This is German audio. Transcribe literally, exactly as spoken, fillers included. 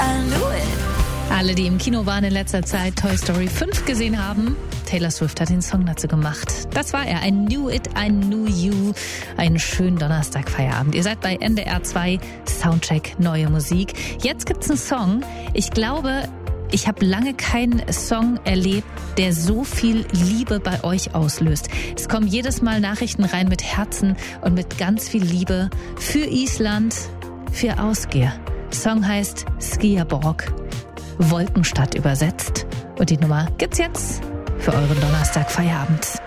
Alle, die im Kino waren in letzter Zeit, Toy Story fünf gesehen haben, Taylor Swift hat den Song dazu gemacht. Das war er, I Knew It, I Knew You. Einen schönen Donnerstag-Feierabend. Ihr seid bei N D R zwei, Soundcheck, neue Musik. Jetzt gibt's einen Song. Ich glaube, ich habe lange keinen Song erlebt, der so viel Liebe bei euch auslöst. Es kommen jedes Mal Nachrichten rein mit Herzen und mit ganz viel Liebe für Island, für Ausgehr. Song heißt Skierborg, Wolkenstadt übersetzt. Und die Nummer gibt's jetzt für euren Donnerstag Feierabend.